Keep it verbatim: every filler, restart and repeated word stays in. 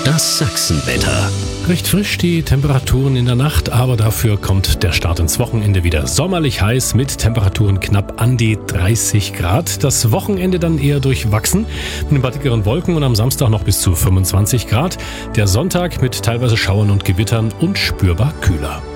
Das Sachsenwetter. Recht frisch die Temperaturen in der Nacht, aber dafür kommt der Start ins Wochenende wieder sommerlich heiß mit Temperaturen knapp an die dreißig Grad. Das Wochenende dann eher durchwachsen mit ein paar dickeren Wolken und am Samstag noch bis zu fünfundzwanzig Grad. Der Sonntag mit teilweise Schauern und Gewittern und spürbar kühler.